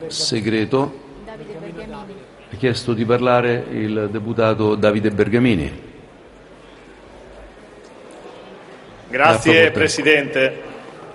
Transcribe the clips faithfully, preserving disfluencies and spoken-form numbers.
Segreto. Ha chiesto di parlare il deputato Davide Bergamini. Grazie Presidente.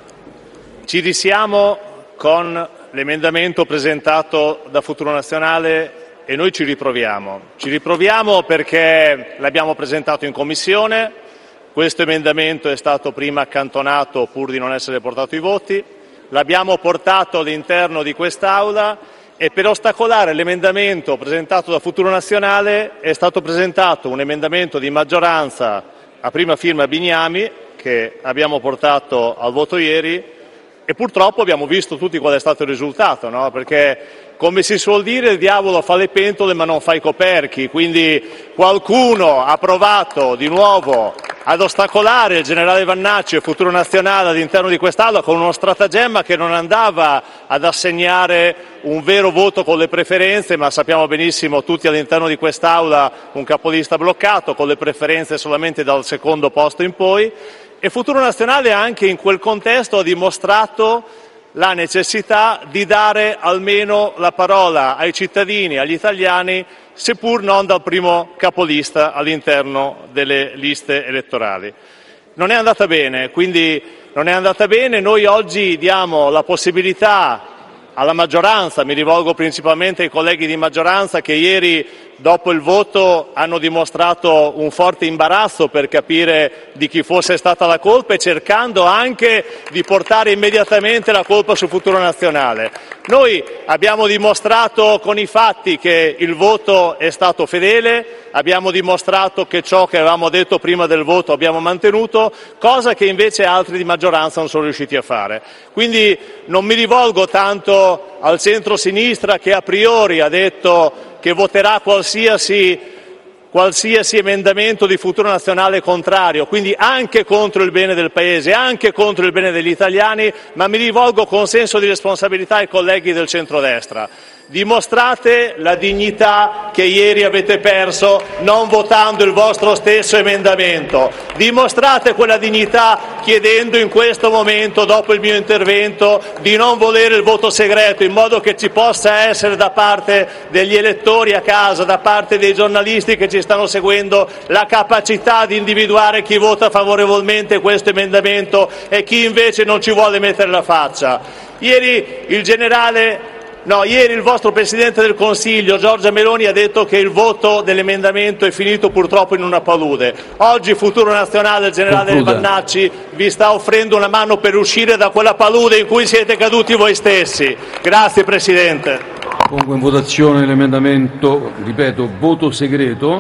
Ci risiamo con l'emendamento presentato da Futuro Nazionale e noi ci riproviamo. Ci riproviamo perché l'abbiamo presentato in Commissione, questo emendamento è stato prima accantonato pur di non essere portato ai voti, l'abbiamo portato all'interno di quest'Aula e per ostacolare l'emendamento presentato da Futuro Nazionale è stato presentato un emendamento di maggioranza a prima firma Bignami che abbiamo portato al voto ieri e purtroppo abbiamo visto tutti qual è stato il risultato, no? Perché come si suol dire il diavolo fa le pentole ma non fa i coperchi, quindi qualcuno ha provato di nuovo ad ostacolare il generale Vannacci e Futuro Nazionale all'interno di quest'Aula con uno stratagemma che non andava ad assegnare un vero voto con le preferenze, ma sappiamo benissimo tutti all'interno di quest'Aula un capolista bloccato con le preferenze solamente dal secondo posto in poi e Futuro Nazionale anche in quel contesto ha dimostrato la necessità di dare almeno la parola ai cittadini, agli italiani, seppur non dal primo capolista all'interno delle liste elettorali. Non è andata bene, quindi non è andata bene. Noi oggi diamo la possibilità alla maggioranza, mi rivolgo principalmente ai colleghi di maggioranza che ieri dopo il voto hanno dimostrato un forte imbarazzo per capire di chi fosse stata la colpa e cercando anche di portare immediatamente la colpa sul Futuro Nazionale. Noi abbiamo dimostrato con i fatti che il voto è stato fedele, abbiamo dimostrato che ciò che avevamo detto prima del voto abbiamo mantenuto, cosa che invece altri di maggioranza non sono riusciti a fare. Quindi non mi rivolgo tanto al centro-sinistra che a priori ha detto che voterà qualsiasi, qualsiasi emendamento di Futuro Nazionale contrario, quindi anche contro il bene del Paese, anche contro il bene degli italiani, ma mi rivolgo con senso di responsabilità ai colleghi del centrodestra. Dimostrate la dignità che ieri avete perso non votando il vostro stesso emendamento. Dimostrate quella dignità chiedendo in questo momento, dopo il mio intervento, di non volere il voto segreto, in modo che ci possa essere da parte degli elettori a casa, da parte dei giornalisti che ci stanno seguendo, la capacità di individuare chi vota favorevolmente questo emendamento e chi invece non ci vuole mettere la faccia. Ieri il generale No, ieri il vostro Presidente del Consiglio, Giorgia Meloni, ha detto che il voto dell'emendamento è finito purtroppo in una palude. Oggi Futuro Nazionale, il generale Concluda. Vannacci, vi sta offrendo una mano per uscire da quella palude in cui siete caduti voi stessi. Grazie Presidente. Pongo in votazione l'emendamento, ripeto, voto segreto,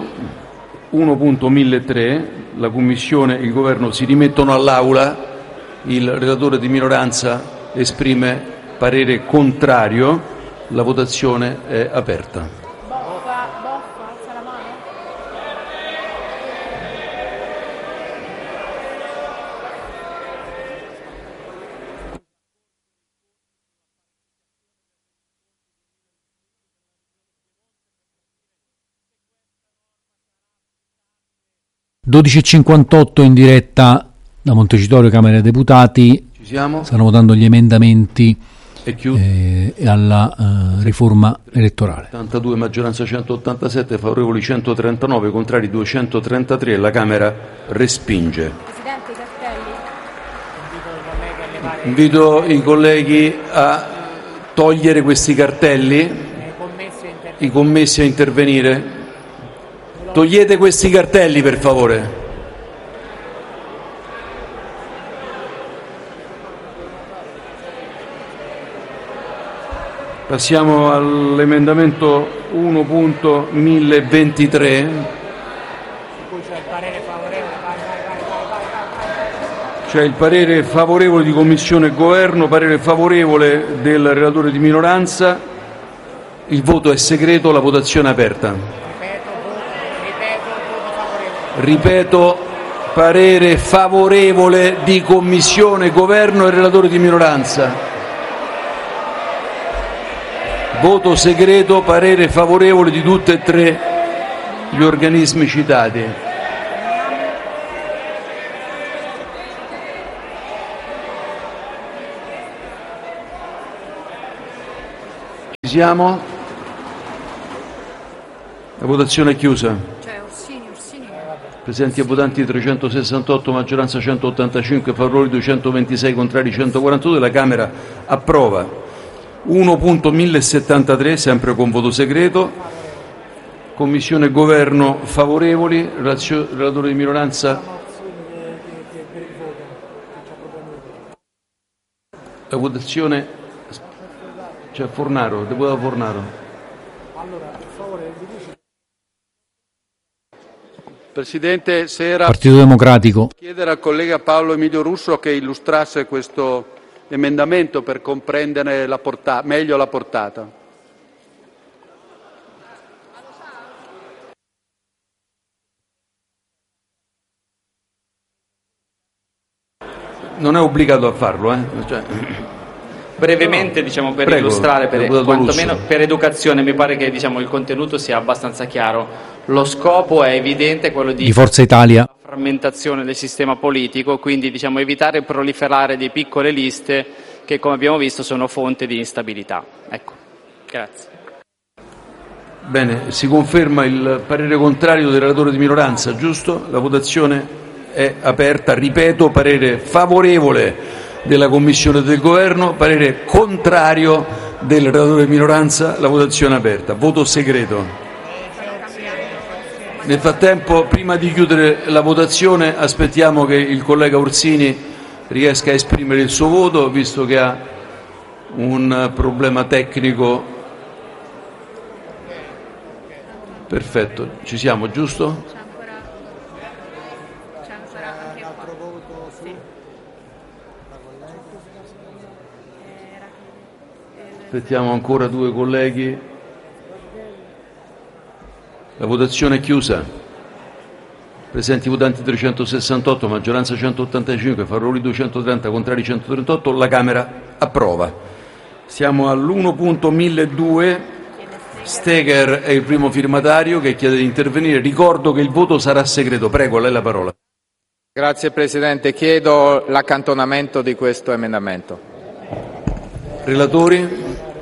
uno punto milletre. La Commissione e il Governo si rimettono all'Aula. Il relatore di minoranza esprime parere contrario. La votazione è aperta. Boffa, Boffa, alza la mano. dodici e cinquantotto in diretta da Montecitorio, Camera dei Deputati. Ci siamo? Stanno votando gli emendamenti È chiuso. eh, alla eh, riforma elettorale. ottantadue, maggioranza centottantasette, favorevoli centotrentanove, contrari duecentotrentatré. La Camera respinge. Presidente, i cartelli. Invito i colleghi a togliere questi cartelli, i commessi a intervenire. Togliete questi cartelli, per favore. Passiamo all'emendamento uno punto milletventitré. C'è il parere favorevole di Commissione e Governo, parere favorevole del relatore di minoranza. Il voto è segreto, la votazione è aperta. Ripeto, parere favorevole di Commissione, Governo e relatore di minoranza. Voto segreto, parere favorevole di tutti e tre gli organismi citati. Siamo. La votazione è chiusa. Cioè, Orsini, Orsini. Presenti e votanti trecentosessantotto, maggioranza centottantacinque, favorevoli duecentoventisei, contrari centoquarantadue. La Camera approva. uno punto millesettantatré, sempre con voto segreto. Commissione Governo favorevoli. Relazio, relatore di minoranza. La votazione. C'è Fornaro, deputato Fornaro. Presidente, se era Partito Democratico. chiedere al collega Paolo Emilio Russo che illustrasse questo emendamento per comprendere la porta- meglio la portata. Non è obbligato a farlo, eh? Cioè... Brevemente, diciamo, per Prego, illustrare, per, deputato quantomeno Russo. per educazione, mi pare che, diciamo, il contenuto sia abbastanza chiaro. Lo scopo è evidente, quello di, Di Forza Italia. frammentazione del sistema politico, quindi, diciamo, evitare il proliferare di piccole liste che, come abbiamo visto, sono fonte di instabilità. Ecco, grazie. Bene, si conferma il parere contrario del relatore di minoranza, giusto? La votazione è aperta, ripeto, parere favorevole della Commissione del Governo, parere contrario del relatore di minoranza, la votazione è aperta. Voto segreto. Nel frattempo, prima di chiudere la votazione, aspettiamo che il collega Orsini riesca a esprimere il suo voto, visto che ha un problema tecnico. Perfetto, ci siamo, giusto? C'è ancora. C'è ancora anche altro voto su. Aspettiamo ancora due colleghi. La votazione è chiusa. Presenti votanti trecentosessantotto, maggioranza centottantacinque, favorevoli duecentotrenta, contrari centotrentotto. La Camera approva. Siamo all'uno punto milledue. Steger è il primo firmatario che chiede di intervenire. Ricordo che il voto sarà segreto. Prego, a lei la parola. Grazie Presidente, chiedo l'accantonamento di questo emendamento. Relatori?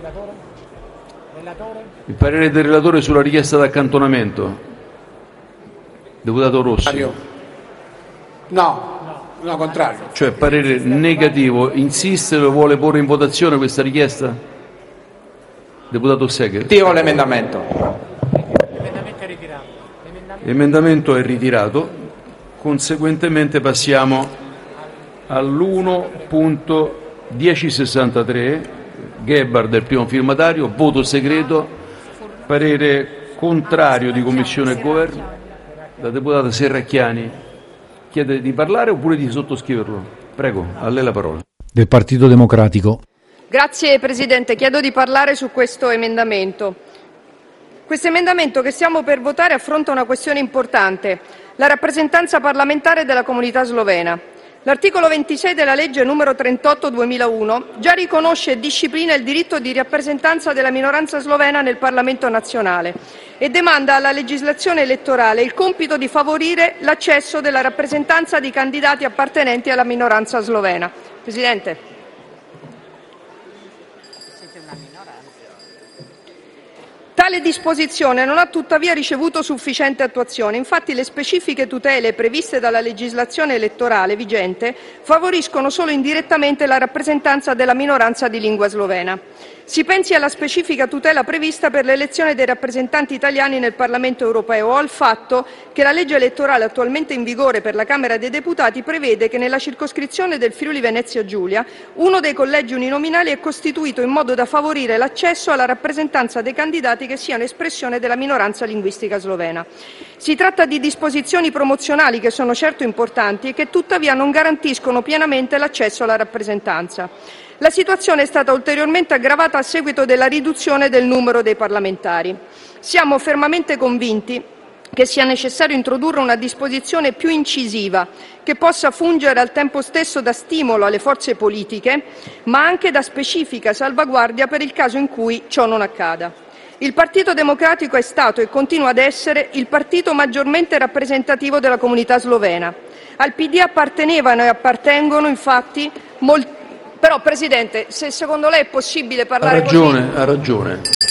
Il parere del relatore sulla richiesta d'accantonamento. Deputato Rossi. No, no, contrario. Cioè parere negativo. Insiste o vuole porre in votazione questa richiesta? Deputato Segre. Ritiro l'emendamento. L'emendamento è ritirato. L'emendamento è ritirato. Conseguentemente passiamo all'uno punto millesessantatré. Gebhard è il primo firmatario. Voto segreto. Parere contrario di Commissione e Governo. La deputata Serracchiani chiede di parlare oppure di sottoscriverlo? Prego, a lei la parola. Del Partito Democratico. Grazie Presidente, chiedo di parlare su questo emendamento. Questo emendamento che stiamo per votare affronta una questione importante, la rappresentanza parlamentare della comunità slovena. L'articolo ventisei della legge numero trentotto duemilauno già riconosce e disciplina il diritto di rappresentanza della minoranza slovena nel Parlamento nazionale e demanda alla legislazione elettorale il compito di favorire l'accesso della rappresentanza di candidati appartenenti alla minoranza slovena. Presidente. Tale disposizione non ha tuttavia ricevuto sufficiente attuazione, infatti le specifiche tutele previste dalla legislazione elettorale vigente favoriscono solo indirettamente la rappresentanza della minoranza di lingua slovena. Si pensi alla specifica tutela prevista per l'elezione dei rappresentanti italiani nel Parlamento europeo o al fatto che la legge elettorale attualmente in vigore per la Camera dei Deputati prevede che nella circoscrizione del Friuli Venezia Giulia uno dei collegi uninominali è costituito in modo da favorire l'accesso alla rappresentanza dei candidati che siano espressione della minoranza linguistica slovena. Si tratta di disposizioni promozionali che sono certo importanti e che tuttavia non garantiscono pienamente l'accesso alla rappresentanza. La situazione è stata ulteriormente aggravata a seguito della riduzione del numero dei parlamentari. Siamo fermamente convinti che sia necessario introdurre una disposizione più incisiva che possa fungere al tempo stesso da stimolo alle forze politiche, ma anche da specifica salvaguardia per il caso in cui ciò non accada. Il Partito Democratico è stato e continua ad essere il partito maggiormente rappresentativo della comunità slovena. Al P D appartenevano e appartengono infatti molti. Però, Presidente, se secondo lei è possibile parlare ha ragione, così... Ha ragione,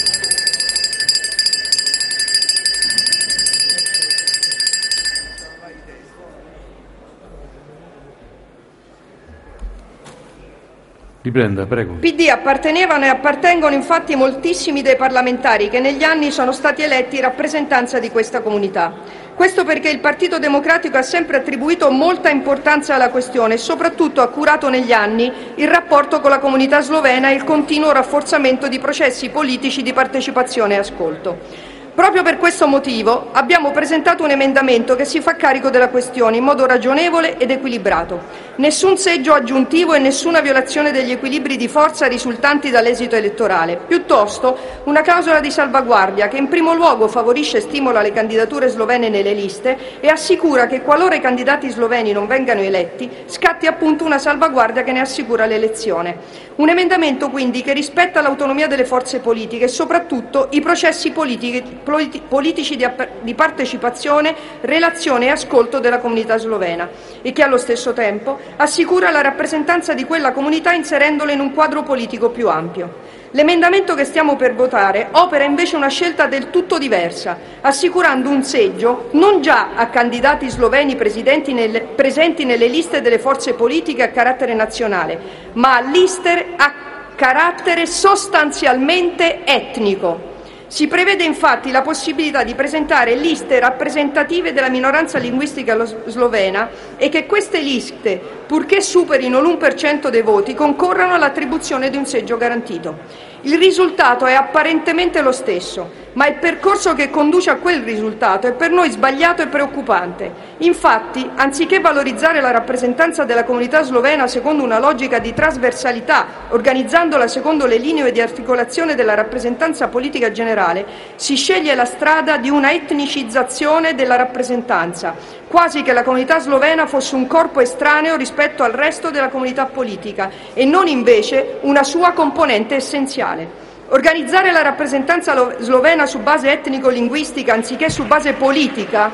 Riprenda, prego. P D appartenevano e appartengono infatti moltissimi dei parlamentari che negli anni sono stati eletti in rappresentanza di questa comunità. Questo perché il Partito Democratico ha sempre attribuito molta importanza alla questione e soprattutto ha curato negli anni il rapporto con la comunità slovena e il continuo rafforzamento di processi politici di partecipazione e ascolto. Proprio per questo motivo abbiamo presentato un emendamento che si fa carico della questione in modo ragionevole ed equilibrato. Nessun seggio aggiuntivo e nessuna violazione degli equilibri di forza risultanti dall'esito elettorale, piuttosto una clausola di salvaguardia che in primo luogo favorisce e stimola le candidature slovene nelle liste e assicura che qualora i candidati sloveni non vengano eletti scatti appunto una salvaguardia che ne assicura l'elezione. Un emendamento quindi che rispetta l'autonomia delle forze politiche e soprattutto i processi politici, politici di, di partecipazione, relazione e ascolto della comunità slovena e che allo stesso tempo assicura la rappresentanza di quella comunità inserendola in un quadro politico più ampio. L'emendamento che stiamo per votare opera invece una scelta del tutto diversa, assicurando un seggio non già a candidati sloveni nelle, presenti nelle liste delle forze politiche a carattere nazionale, ma a liste a carattere sostanzialmente etnico. Si prevede infatti la possibilità di presentare liste rappresentative della minoranza linguistica slovena e che queste liste, purché superino l'uno per cento dei voti, concorrano all'attribuzione di un seggio garantito. Il risultato è apparentemente lo stesso, ma il percorso che conduce a quel risultato è per noi sbagliato e preoccupante. Infatti, anziché valorizzare la rappresentanza della comunità slovena secondo una logica di trasversalità, organizzandola secondo le linee di articolazione della rappresentanza politica generale, si sceglie la strada di una etnicizzazione della rappresentanza, quasi che la comunità slovena fosse un corpo estraneo rispetto al resto della comunità politica e non invece una sua componente essenziale. Organizzare la rappresentanza slovena su base etnico-linguistica anziché su base politica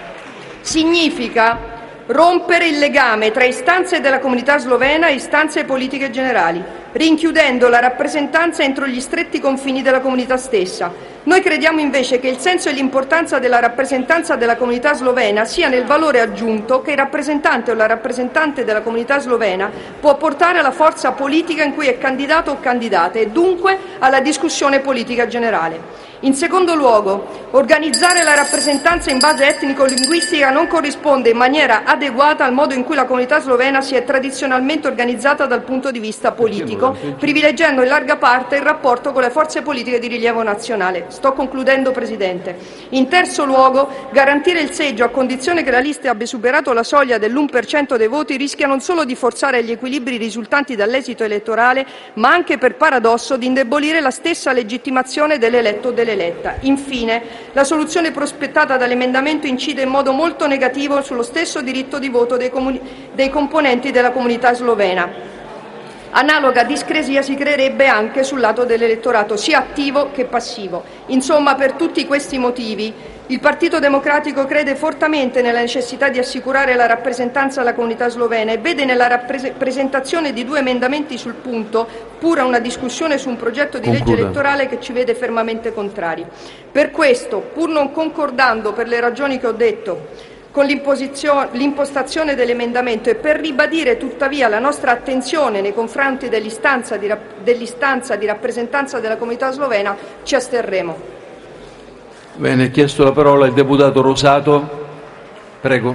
significa rompere il legame tra istanze della comunità slovena e istanze politiche generali, rinchiudendo la rappresentanza entro gli stretti confini della comunità stessa. Noi crediamo invece che il senso e l'importanza della rappresentanza della comunità slovena sia nel valore aggiunto che il rappresentante o la rappresentante della comunità slovena può portare alla forza politica in cui è candidato o candidata e dunque alla discussione politica generale. In secondo luogo, organizzare la rappresentanza in base etnico-linguistica non corrisponde in maniera adeguata al modo in cui la comunità slovena si è tradizionalmente organizzata dal punto di vista politico, privilegiando in larga parte il rapporto con le forze politiche di rilievo nazionale. Sto concludendo, Presidente. In terzo luogo, garantire il seggio a condizione che la lista abbia superato la soglia dell'uno per cento dei voti rischia non solo di forzare gli equilibri risultanti dall'esito elettorale, ma anche per paradosso di indebolire la stessa legittimazione dell'eletto o dell'eletta. Infine, la soluzione prospettata dall'emendamento incide in modo molto negativo sullo stesso diritto di voto dei, comuni- dei componenti della comunità slovena. Analoga discrasia si creerebbe anche sul lato dell'elettorato, sia attivo che passivo. Insomma, per tutti questi motivi, il Partito Democratico crede fortemente nella necessità di assicurare la rappresentanza alla comunità slovena e vede nella rappresentazione di due emendamenti sul punto pura una discussione su un progetto di Concluda. legge elettorale che ci vede fermamente contrari. Per questo, pur non concordando per le ragioni che ho detto con l'impostazione dell'emendamento e per ribadire tuttavia la nostra attenzione nei confronti dell'istanza di, dell'istanza di rappresentanza della comunità slovena, ci asterremo. Bene, ha chiesto la parola il deputato Rosato. Prego.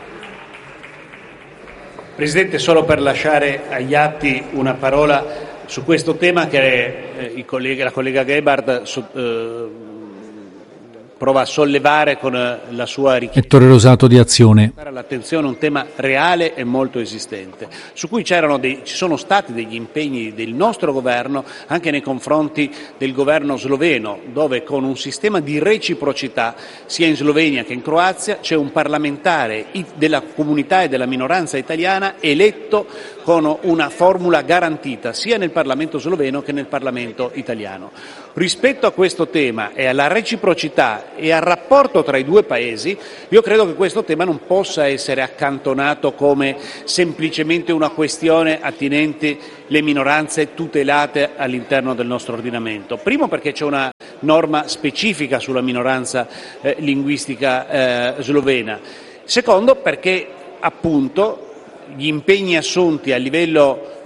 Presidente, solo per lasciare agli atti una parola su questo tema che eh, il collega, la collega Gebhardt so, eh, prova a sollevare con la sua richiesta. Ettore Rosato di Azione. L'attenzione, un tema reale e molto esistente, su cui c'erano dei, ci sono stati degli impegni del nostro governo anche nei confronti del governo sloveno, dove con un sistema di reciprocità sia in Slovenia che in Croazia c'è un parlamentare della comunità e della minoranza italiana eletto con una formula garantita sia nel Parlamento sloveno che nel Parlamento italiano. Rispetto a questo tema e alla reciprocità e al rapporto tra i due paesi, io credo che questo tema non possa essere accantonato come semplicemente una questione attinente le minoranze tutelate all'interno del nostro ordinamento. Primo perché c'è una norma specifica sulla minoranza eh, linguistica eh, slovena. Secondo perché appunto gli impegni assunti a livello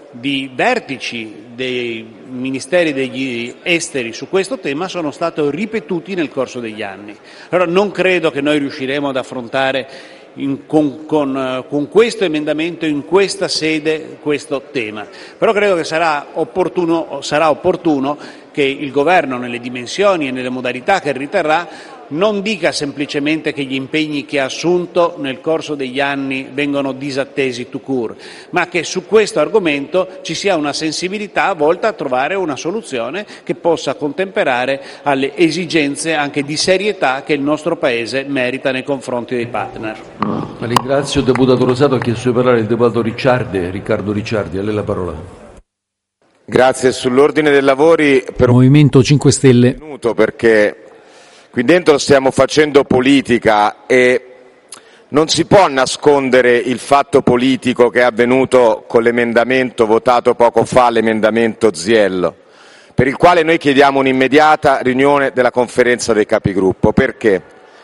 di vertici dei ministeri degli esteri su questo tema sono stati ripetuti nel corso degli anni. Allora non credo che noi riusciremo ad affrontare in, con, con, con questo emendamento in questa sede questo tema, però credo che sarà opportuno, sarà opportuno che il Governo, nelle dimensioni e nelle modalità che riterrà, non dica semplicemente che gli impegni che ha assunto nel corso degli anni vengono disattesi tout court, ma che su questo argomento ci sia una sensibilità volta a trovare una soluzione che possa contemperare alle esigenze anche di serietà che il nostro Paese merita nei confronti dei partner. Ringrazio il deputato Rosato. Ha chiesto di parlare il deputato Ricciardi, Riccardo Ricciardi. A lei la parola. Grazie. Sull'ordine dei lavori per Movimento cinque Stelle. un minuto, perché qui dentro stiamo facendo politica e non si può nascondere il fatto politico che è avvenuto con l'emendamento votato poco fa, l'emendamento Ziello, per il quale noi chiediamo un'immediata riunione della Conferenza dei Capigruppo. Perché?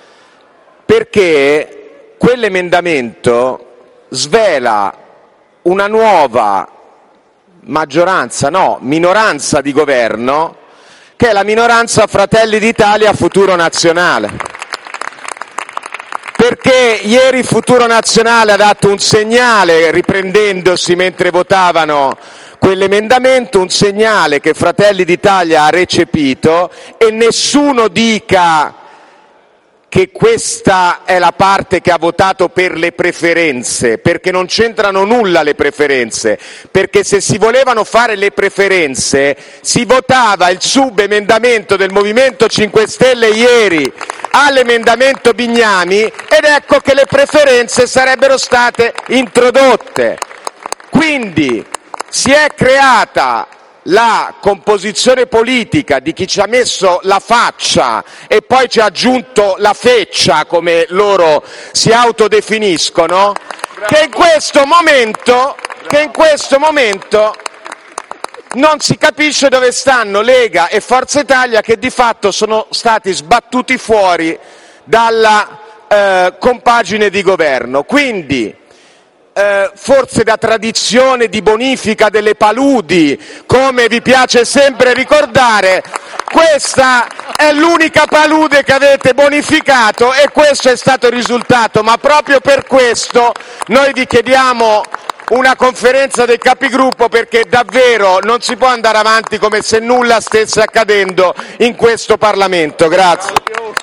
Perché quell'emendamento svela una nuova maggioranza, no, minoranza di governo, che è la minoranza Fratelli d'Italia Futuro Nazionale. Perché ieri Futuro Nazionale ha dato un segnale, riprendendosi mentre votavano quell'emendamento, un segnale che Fratelli d'Italia ha recepito, e nessuno dica che questa è la parte che ha votato per le preferenze, perché non c'entrano nulla le preferenze, perché se si volevano fare le preferenze si votava il subemendamento del Movimento cinque Stelle ieri all'emendamento Bignami, ed ecco che le preferenze sarebbero state introdotte. Quindi si è creata la composizione politica di chi ci ha messo la faccia e poi ci ha aggiunto la feccia, come loro si autodefiniscono, che in questo momento, che in questo momento non si capisce dove stanno Lega e Forza Italia, che di fatto sono stati sbattuti fuori dalla eh, compagine di governo. Quindi Eh, forse da tradizione di bonifica delle paludi, come vi piace sempre ricordare, questa è l'unica palude che avete bonificato e questo è stato il risultato. Ma proprio per questo noi vi chiediamo una conferenza dei capigruppo, perché davvero non si può andare avanti come se nulla stesse accadendo in questo Parlamento. Grazie.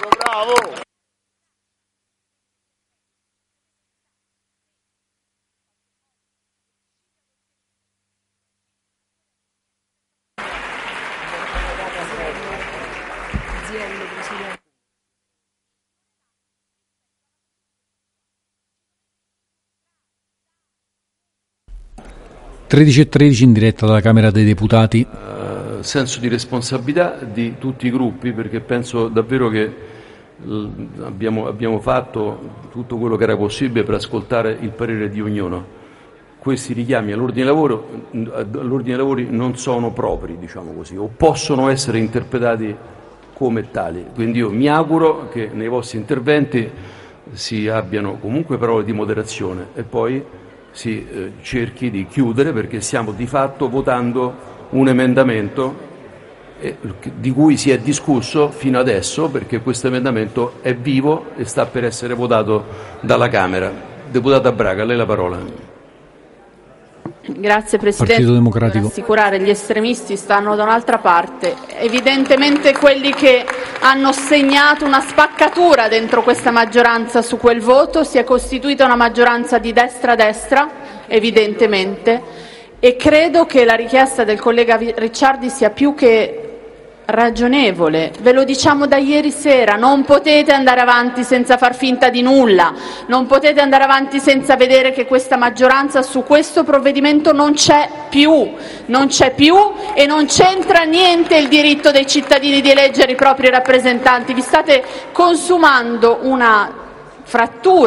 tredici e tredici in diretta dalla Camera dei Deputati. Uh, senso di responsabilità di tutti i gruppi, perché penso davvero che uh, abbiamo, abbiamo fatto tutto quello che era possibile per ascoltare il parere di ognuno. Questi richiami all'ordine dei lavori, all'ordine dei lavori non sono propri, diciamo così, o possono essere interpretati come tali. Quindi io mi auguro che nei vostri interventi si abbiano comunque parole di moderazione e poi si eh, cerchi di chiudere, perché stiamo di fatto votando un emendamento eh, di cui si è discusso fino adesso, perché questo emendamento è vivo e sta per essere votato dalla Camera. Deputata Braga, a lei la parola. Grazie Presidente. Partito Democratico. Per assicurare, gli estremisti stanno da un'altra parte, evidentemente quelli che hanno segnato una spaccatura dentro questa maggioranza su quel voto. Si è costituita una maggioranza di destra-destra, evidentemente, e credo che la richiesta del collega Ricciardi sia più che ragionevole. Ve lo diciamo da ieri sera: non potete andare avanti senza far finta di nulla, non potete andare avanti senza vedere che questa maggioranza su questo provvedimento non c'è più, non c'è più e non c'entra niente il diritto dei cittadini di eleggere i propri rappresentanti. Vi state consumando una frattura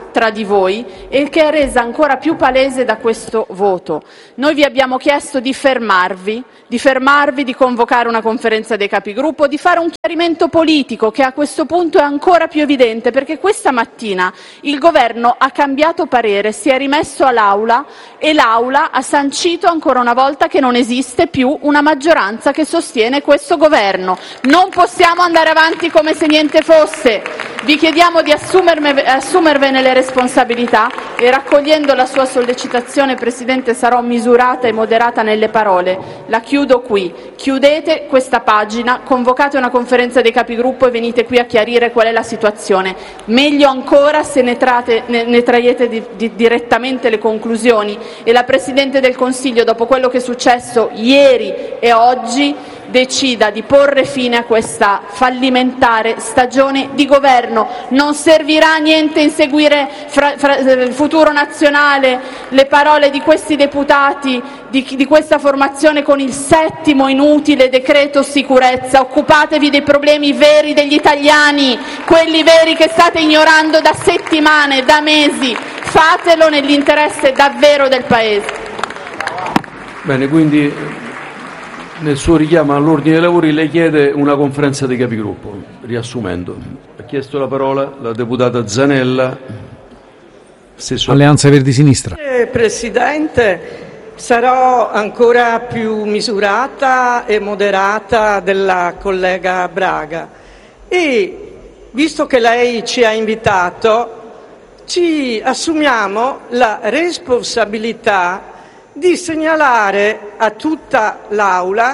tra di voi e che è resa ancora più palese da questo voto. Noi vi abbiamo chiesto di fermarvi, di fermarvi, di convocare una conferenza dei capigruppo, di fare un chiarimento politico che a questo punto è ancora più evidente, perché questa mattina il Governo ha cambiato parere, si è rimesso all'Aula e l'Aula ha sancito ancora una volta che non esiste più una maggioranza che sostiene questo Governo. Non possiamo andare avanti come se niente fosse. Vi chiediamo di assumervene le responsabilità e, raccogliendo la sua sollecitazione, Presidente, sarò misurata e moderata nelle parole. La chiudo qui. Chiudete questa pagina, convocate una conferenza dei capigruppo e venite qui a chiarire qual è la situazione. Meglio ancora se ne, trate, ne, ne traiete di, di, direttamente le conclusioni e la Presidente del Consiglio, dopo quello che è successo ieri e oggi, decida di porre fine a questa fallimentare stagione di governo. Non servirà a niente inseguire fra, fra, il Futuro Nazionale le parole di questi deputati, di, di questa formazione, con il settimo inutile decreto sicurezza. Occupatevi dei problemi veri degli italiani, quelli veri che state ignorando da settimane, da mesi. Fatelo nell'interesse davvero del Paese. Bene, quindi nel suo richiamo all'ordine dei lavori lei chiede una conferenza dei capigruppo, riassumendo. Ha chiesto la parola la deputata Zanella. Stesso... Alleanza Verdi Sinistra. Presidente, sarò ancora più misurata e moderata della collega Braga e, visto che lei ci ha invitato, ci assumiamo la responsabilità di segnalare a tutta l'Aula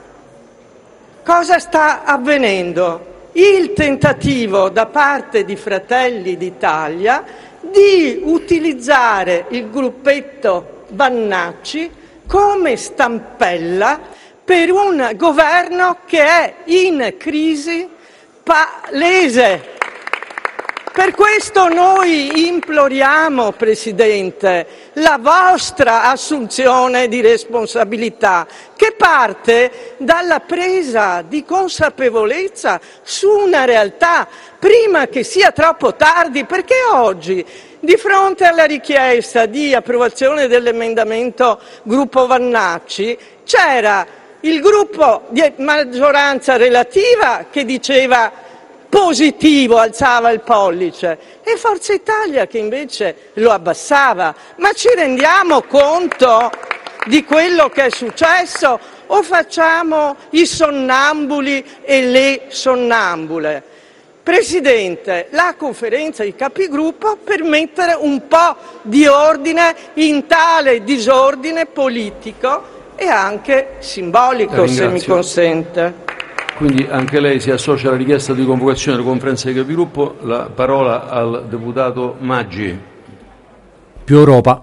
cosa sta avvenendo. Il tentativo da parte di Fratelli d'Italia di utilizzare il gruppetto Vannacci come stampella per un governo che è in crisi palese. Per questo noi imploriamo, Presidente, la vostra assunzione di responsabilità, che parte dalla presa di consapevolezza su una realtà prima che sia troppo tardi, perché oggi, di fronte alla richiesta di approvazione dell'emendamento gruppo Vannacci, c'era il gruppo di maggioranza relativa che diceva positivo, alzava il pollice, e Forza Italia che invece lo abbassava. Ma ci rendiamo conto di quello che è successo o facciamo i sonnambuli e le sonnambule? Presidente, la conferenza dei capigruppo per mettere un po' di ordine in tale disordine politico e anche simbolico, se mi consente. Quindi anche lei si associa alla richiesta di convocazione della conferenza dei capigruppo. La parola al deputato Maggi. Più Europa.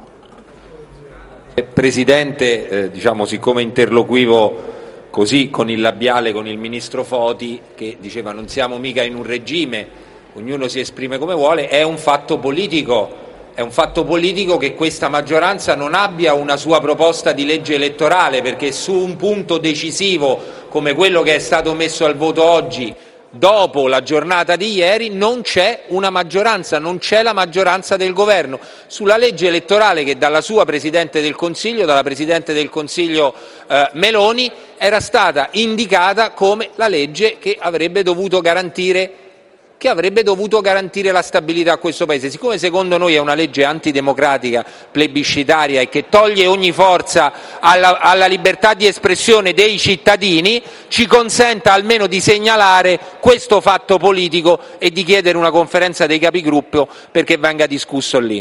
Presidente, eh, diciamo, siccome interloquivo così con il labiale con il ministro Foti, che diceva non siamo mica in un regime, ognuno si esprime come vuole, è un fatto politico. È un fatto politico che questa maggioranza non abbia una sua proposta di legge elettorale, perché su un punto decisivo come quello che è stato messo al voto oggi, dopo la giornata di ieri, non c'è una maggioranza, non c'è la maggioranza del governo. Sulla legge elettorale che dalla sua Presidente del Consiglio, dalla Presidente del Consiglio eh, Meloni, era stata indicata come la legge che avrebbe dovuto garantire che avrebbe dovuto garantire la stabilità a questo Paese. Siccome secondo noi è una legge antidemocratica, plebiscitaria e che toglie ogni forza alla, alla libertà di espressione dei cittadini, ci consenta almeno di segnalare questo fatto politico e di chiedere una conferenza dei capigruppo perché venga discusso lì.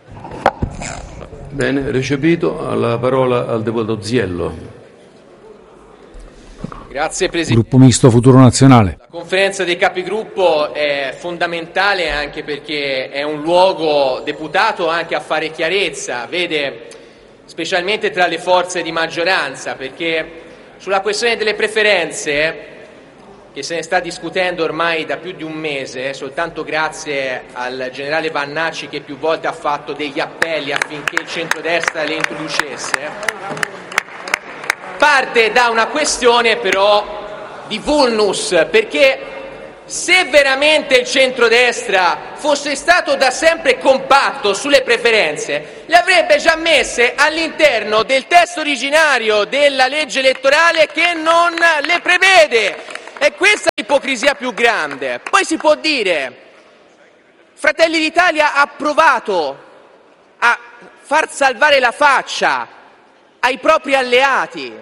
Bene, recepito. La parola al deputato Ziello. Grazie Presidente. Gruppo Misto Futuro Nazionale. La conferenza dei capigruppo è fondamentale anche perché è un luogo deputato anche a fare chiarezza, vede, specialmente tra le forze di maggioranza, perché sulla questione delle preferenze, che se ne sta discutendo ormai da più di un mese, soltanto grazie al generale Vannacci che più volte ha fatto degli appelli affinché il centrodestra le introducesse, parte da una questione però di vulnus, perché se veramente il centrodestra fosse stato da sempre compatto sulle preferenze, le avrebbe già messe all'interno del testo originario della legge elettorale che non le prevede. E questa è l'ipocrisia più grande. Poi si può dire: Fratelli d'Italia ha provato a far salvare la faccia ai propri alleati,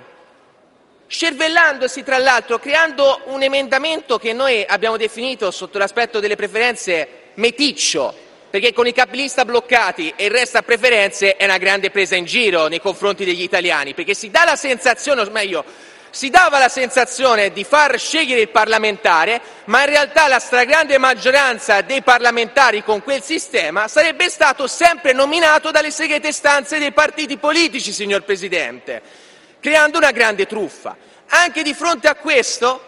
scervellandosi tra l'altro, creando un emendamento che noi abbiamo definito sotto l'aspetto delle preferenze meticcio, perché con i capilista bloccati e il resto a preferenze è una grande presa in giro nei confronti degli italiani, perché si dà la sensazione, o meglio, si dava la sensazione di far scegliere il parlamentare, ma in realtà la stragrande maggioranza dei parlamentari con quel sistema sarebbe stato sempre nominato dalle segrete stanze dei partiti politici, signor Presidente, creando una grande truffa. Anche di fronte a questo,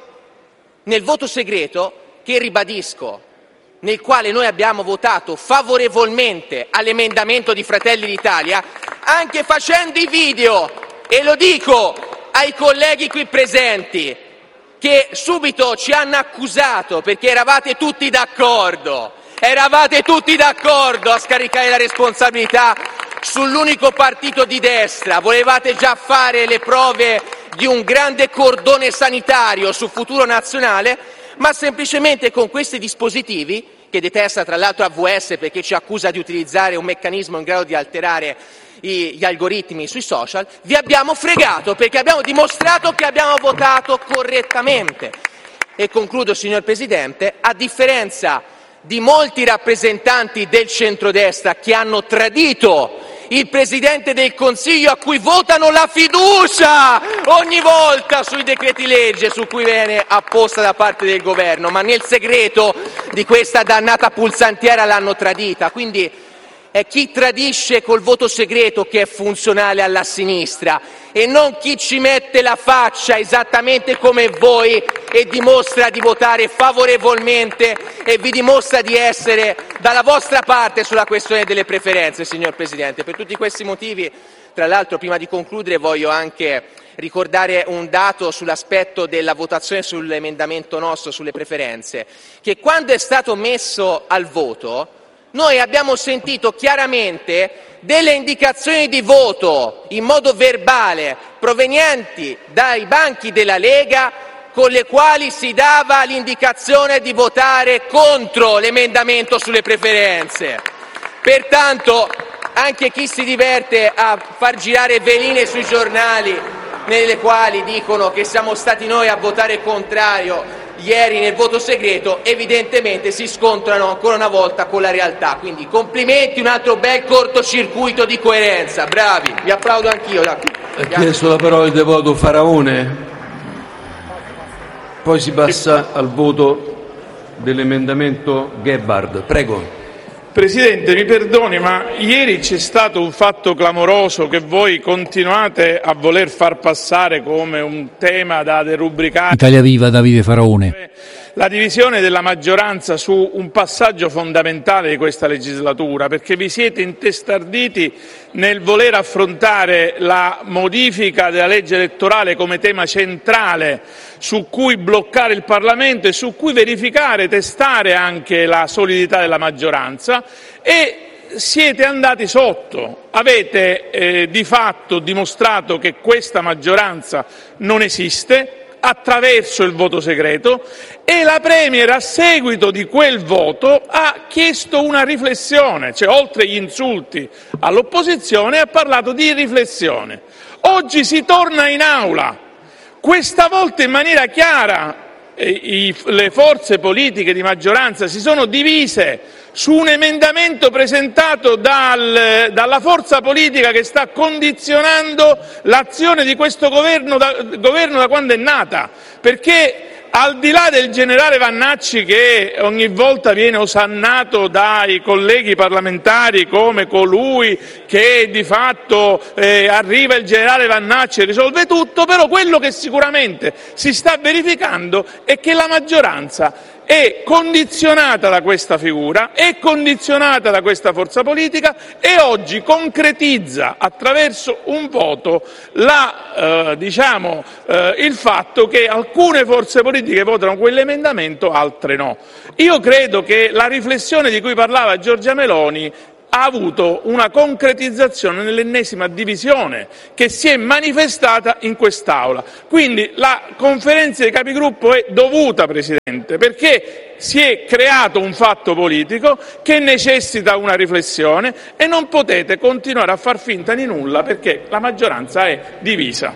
nel voto segreto, che ribadisco, nel quale noi abbiamo votato favorevolmente all'emendamento di Fratelli d'Italia, anche facendo i video, e lo dico ai colleghi qui presenti, che subito ci hanno accusato perché eravate tutti d'accordo, eravate tutti d'accordo a scaricare la responsabilità sull'unico partito di destra, volevate già fare le prove di un grande cordone sanitario sul futuro nazionale, ma semplicemente con questi dispositivi, che detesta tra l'altro A V S perché ci accusa di utilizzare un meccanismo in grado di alterare gli algoritmi sui social, vi abbiamo fregato perché abbiamo dimostrato che abbiamo votato correttamente. E concludo, signor Presidente, a differenza di molti rappresentanti del centrodestra che hanno tradito il Presidente del Consiglio, a cui votano la fiducia ogni volta sui decreti legge su cui viene apposta da parte del governo, ma nel segreto di questa dannata pulsantiera l'hanno tradita. Quindi è chi tradisce col voto segreto che è funzionale alla sinistra e non chi ci mette la faccia esattamente come voi e dimostra di votare favorevolmente e vi dimostra di essere dalla vostra parte sulla questione delle preferenze, signor Presidente. Per tutti questi motivi, tra l'altro, prima di concludere voglio anche ricordare un dato sull'aspetto della votazione sull'emendamento nostro sulle preferenze, che quando è stato messo al voto noi abbiamo sentito chiaramente delle indicazioni di voto in modo verbale provenienti dai banchi della Lega, con le quali si dava l'indicazione di votare contro l'emendamento sulle preferenze. Pertanto anche chi si diverte a far girare veline sui giornali nelle quali dicono che siamo stati noi a votare contrario ieri nel voto segreto, evidentemente si scontrano ancora una volta con la realtà. Quindi complimenti, un altro bel cortocircuito di coerenza, bravi, vi applaudo anch'io. Ha chiesto la parola il deputato Faraone, poi si passa al voto dell'emendamento Gebhard. Prego. Presidente, mi perdoni, ma ieri c'è stato un fatto clamoroso che voi continuate a voler far passare come un tema da derubricare. Italia Viva, Davide Faraone. La divisione della maggioranza su un passaggio fondamentale di questa legislatura, perché vi siete intestarditi nel voler affrontare la modifica della legge elettorale come tema centrale su cui bloccare il Parlamento e su cui verificare, testare anche la solidità della maggioranza, e siete andati sotto. Avete eh, di fatto dimostrato che questa maggioranza non esiste attraverso il voto segreto, e la Premier, a seguito di quel voto, ha chiesto una riflessione, cioè oltre gli insulti all'opposizione ha parlato di riflessione. Oggi si torna in aula, questa volta in maniera chiara. I, le forze politiche di maggioranza si sono divise su un emendamento presentato dal, dalla forza politica che sta condizionando l'azione di questo governo da, governo da quando è nata, perché al di là del generale Vannacci, che ogni volta viene osannato dai colleghi parlamentari come colui che di fatto eh, arriva il generale Vannacci e risolve tutto, però quello che sicuramente si sta verificando è che la maggioranza è condizionata da questa figura, è condizionata da questa forza politica e oggi concretizza attraverso un voto la, eh, diciamo, eh, il fatto che alcune forze politiche votano quell'emendamento, altre no. Io credo che la riflessione di cui parlava Giorgia Meloni ha avuto una concretizzazione nell'ennesima divisione che si è manifestata in quest'Aula. Quindi la conferenza dei capigruppo è dovuta, Presidente, perché si è creato un fatto politico che necessita una riflessione e non potete continuare a far finta di nulla perché la maggioranza è divisa.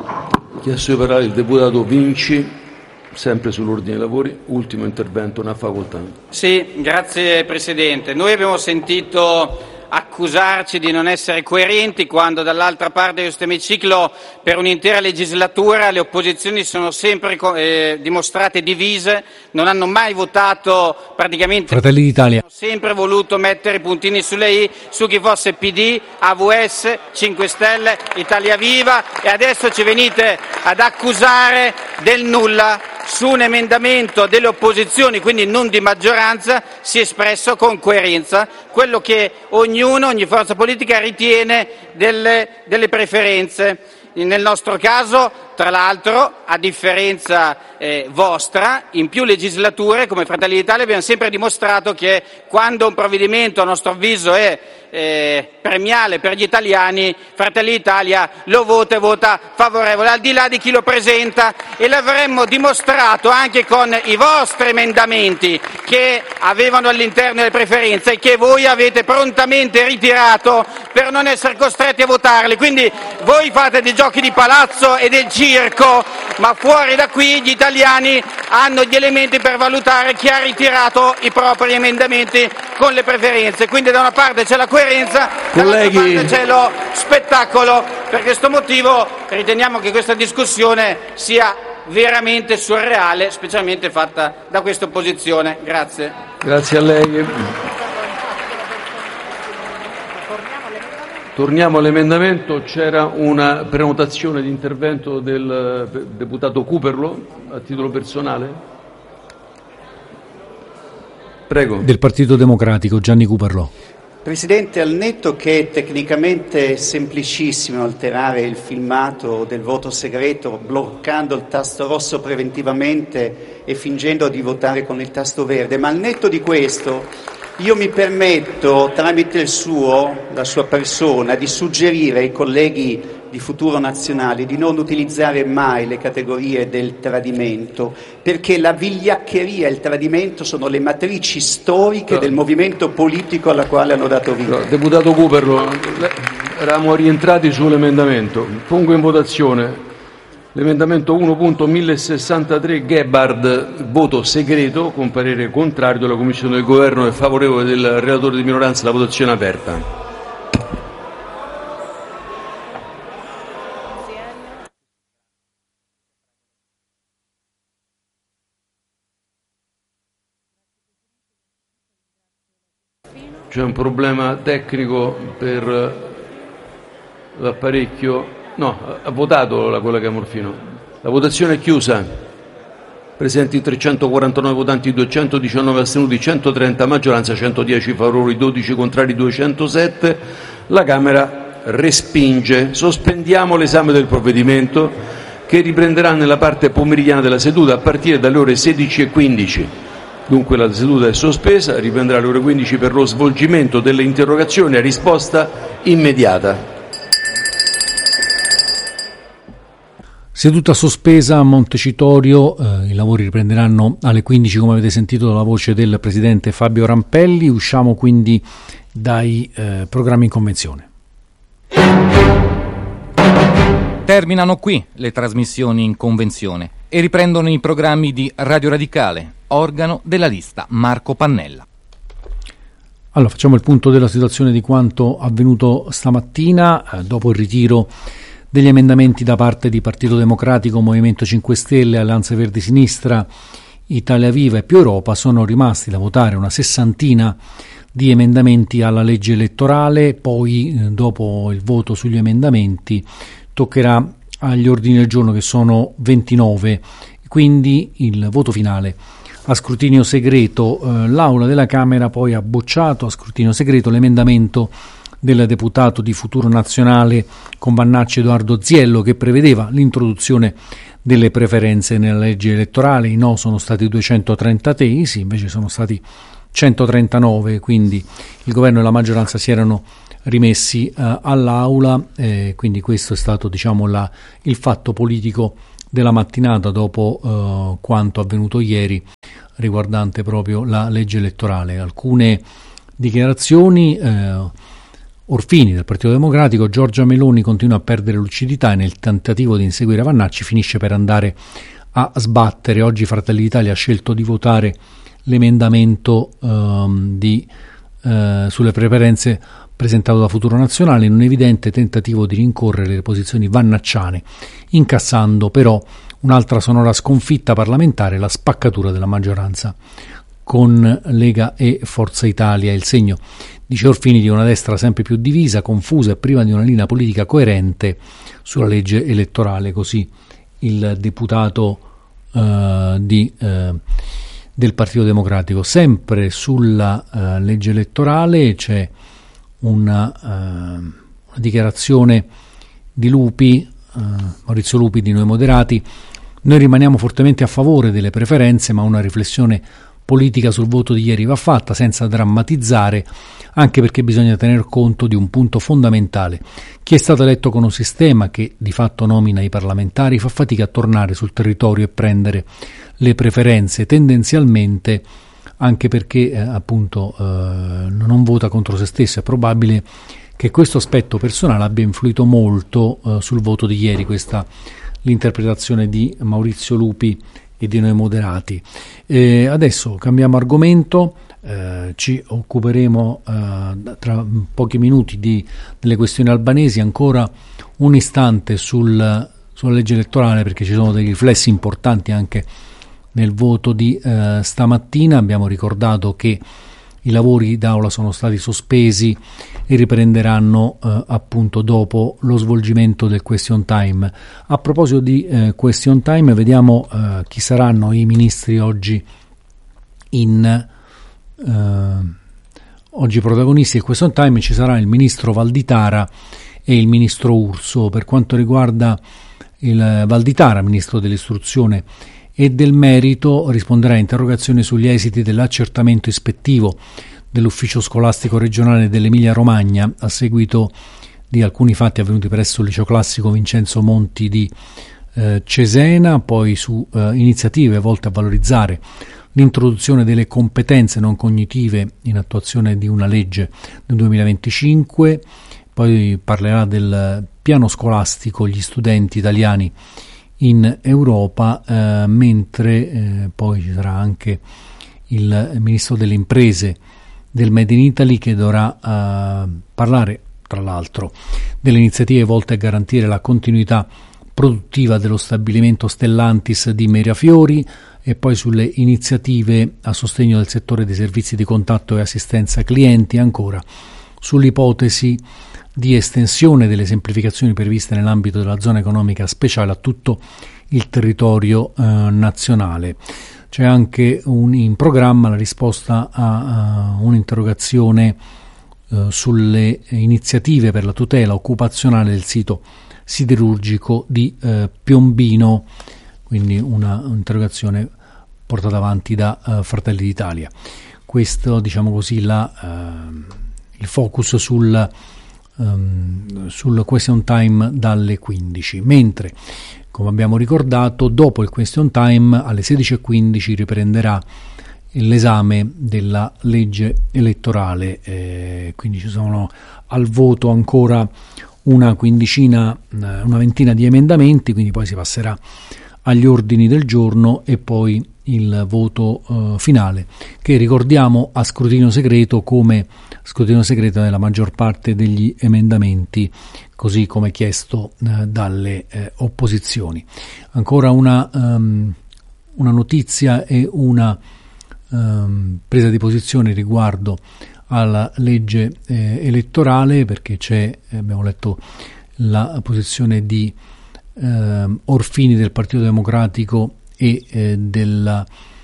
Chiesto di parlare il deputato Vinci. Sempre sull'ordine dei lavori, ultimo intervento, una facoltà. Sì, grazie Presidente. Noi abbiamo sentito accusarci di non essere coerenti quando dall'altra parte di questo emiciclo per un'intera legislatura le opposizioni sono sempre eh, dimostrate divise, non hanno mai votato praticamente. Fratelli d'Italia. Hanno sempre voluto mettere i puntini sulle i su chi fosse P D, A V S, cinque Stelle, Italia Viva e adesso ci venite ad accusare del nulla su un emendamento delle opposizioni, quindi non di maggioranza, si è espresso con coerenza quello che ognuno, ogni forza politica ritiene delle, delle preferenze. Nel nostro caso, tra l'altro, a differenza eh, vostra, in più legislature come Fratelli d'Italia abbiamo sempre dimostrato che quando un provvedimento a nostro avviso è eh, premiale per gli italiani, Fratelli d'Italia lo vota e vota favorevole, al di là di chi lo presenta, e l'avremmo dimostrato anche con i vostri emendamenti che avevano all'interno le preferenze e che voi avete prontamente ritirato per non essere costretti a votarli. Quindi voi fate dei giochi di palazzo e del circo, ma fuori da qui gli italiani hanno gli elementi per valutare chi ha ritirato i propri emendamenti con le preferenze. Quindi da una parte c'è la coerenza, dall'altra parte c'è lo spettacolo. Per questo motivo riteniamo che questa discussione sia veramente surreale, specialmente fatta da questa opposizione. Grazie. Grazie a lei. Torniamo all'emendamento, c'era una prenotazione di intervento del deputato Cuperlo a titolo personale? Prego. Del Partito Democratico, Gianni Cuperlo. Presidente, al netto che è tecnicamente semplicissimo alterare il filmato del voto segreto bloccando il tasto rosso preventivamente e fingendo di votare con il tasto verde, ma al netto di questo io mi permetto, tramite il suo, la sua persona, di suggerire ai colleghi di Futuro Nazionale di non utilizzare mai le categorie del tradimento, perché la vigliaccheria e il tradimento sono le matrici storiche no. del movimento politico alla quale hanno dato vita. No, deputato Cuperlo, eravamo rientrati sull'emendamento. Pongo in votazione l'emendamento uno punto mille sessantatré Gebhard, voto segreto con parere contrario della Commissione del Governo e favorevole del relatore di minoranza. La votazione è aperta. C'è un problema tecnico per l'apparecchio. No, ha votato la collega Morfino. La votazione è chiusa. Presenti trecentoquarantanove votanti, duecentodiciannove astenuti, centotrenta, maggioranza centodieci favorevoli, dodici contrari, duecentosette. La Camera respinge. Sospendiamo l'esame del provvedimento che riprenderà nella parte pomeridiana della seduta a partire dalle ore sedici e quindici. Dunque la seduta è sospesa, riprenderà alle ore quindici per lo svolgimento delle interrogazioni a risposta immediata. Seduta sospesa a Montecitorio, eh, i lavori riprenderanno alle quindici come avete sentito dalla voce del Presidente Fabio Rampelli. Usciamo quindi dai eh, programmi in convenzione. Terminano qui le trasmissioni in convenzione e riprendono i programmi di Radio Radicale, organo della lista Marco Pannella. Allora facciamo il punto della situazione di quanto avvenuto stamattina, eh, dopo il ritiro degli emendamenti da parte di Partito Democratico, Movimento cinque Stelle, Alleanza Verdi Sinistra, Italia Viva e Più Europa. Sono rimasti da votare una sessantina di emendamenti alla legge elettorale, poi eh, dopo il voto sugli emendamenti toccherà agli ordini del giorno che sono ventinove, quindi il voto finale a scrutinio segreto. Eh, L'Aula della Camera poi ha bocciato a scrutinio segreto l'emendamento del deputato di Futuro Nazionale con Vannacci Edoardo Ziello, che prevedeva l'introduzione delle preferenze nella legge elettorale. I no sono stati duecentotrentatré, sì, invece sono stati centotrentanove, quindi il governo e la maggioranza si erano rimessi eh, all'Aula, eh, quindi questo è stato, diciamo, la, il fatto politico della mattinata dopo eh, quanto avvenuto ieri riguardante proprio la legge elettorale. Alcune dichiarazioni. eh, Orfini del Partito Democratico: Giorgia Meloni continua a perdere lucidità e nel tentativo di inseguire Vannacci finisce per andare a sbattere. Oggi Fratelli d'Italia ha scelto di votare l'emendamento ehm, di, eh, sulle preferenze presentato da Futuro Nazionale in un evidente tentativo di rincorrere le posizioni vannacciane, incassando però un'altra sonora sconfitta parlamentare, la spaccatura della maggioranza con Lega e Forza Italia, il segno, dice Orfini, di una destra sempre più divisa, confusa e priva di una linea politica coerente sulla legge elettorale. Così il deputato uh, di, uh, del Partito Democratico. Sempre sulla uh, legge elettorale c'è una, uh, una dichiarazione di Lupi, uh, Maurizio Lupi di Noi Moderati: noi rimaniamo fortemente a favore delle preferenze, ma una riflessione politica sul voto di ieri va fatta senza drammatizzare, anche perché bisogna tener conto di un punto fondamentale. Chi è stato eletto con un sistema che di fatto nomina i parlamentari fa fatica a tornare sul territorio e prendere le preferenze, tendenzialmente anche perché eh, appunto eh, non vota contro se stesso. È probabile che questo aspetto personale abbia influito molto eh, sul voto di ieri. Questa l'interpretazione di Maurizio Lupi e di Noi Moderati. Eh, adesso cambiamo argomento, eh, ci occuperemo eh, tra pochi minuti di, delle questioni albanesi. Ancora un istante sul, sulla legge elettorale, perché ci sono dei riflessi importanti anche nel voto di eh, stamattina. Abbiamo ricordato che i lavori d'aula sono stati sospesi e riprenderanno eh, appunto dopo lo svolgimento del question time. A proposito di eh, question time, vediamo eh, chi saranno i ministri oggi in eh, oggi protagonisti del question time. Ci sarà il ministro Valditara e il ministro Urso. Per quanto riguarda il Valditara, ministro dell'istruzione e del merito, risponderà a interrogazioni sugli esiti dell'accertamento ispettivo dell'ufficio scolastico regionale dell'Emilia Romagna a seguito di alcuni fatti avvenuti presso il liceo classico Vincenzo Monti di eh, Cesena, poi su eh, iniziative volte a valorizzare l'introduzione delle competenze non cognitive in attuazione di una legge del duemilaventicinque, poi parlerà del piano scolastico gli studenti italiani in Europa, eh, mentre eh, poi ci sarà anche il ministro delle imprese del Made in Italy che dovrà eh, parlare tra l'altro delle iniziative volte a garantire la continuità produttiva dello stabilimento Stellantis di Mirafiori e poi sulle iniziative a sostegno del settore dei servizi di contatto e assistenza clienti, ancora sull'ipotesi di estensione delle semplificazioni previste nell'ambito della zona economica speciale a tutto il territorio eh, nazionale. C'è anche un, in programma la risposta a, a un'interrogazione eh, sulle iniziative per la tutela occupazionale del sito siderurgico di eh, Piombino, quindi una un'interrogazione portata avanti da eh, Fratelli d'Italia. Questo, diciamo così, la, eh, il focus sul Um, sul question time dalle quindici, mentre, come abbiamo ricordato, dopo il question time alle sedici e quindici riprenderà l'esame della legge elettorale, eh, quindi ci sono al voto ancora una quindicina, una ventina di emendamenti, quindi poi si passerà agli ordini del giorno e poi il voto uh, finale, che ricordiamo a scrutinio segreto, come scrutinio segreto nella maggior parte degli emendamenti, così come chiesto uh, dalle uh, opposizioni. Ancora una, um, una notizia e una um, presa di posizione riguardo alla legge eh, elettorale, perché c'è, abbiamo letto la posizione di eh, Orfini del Partito Democratico e eh, della, eh,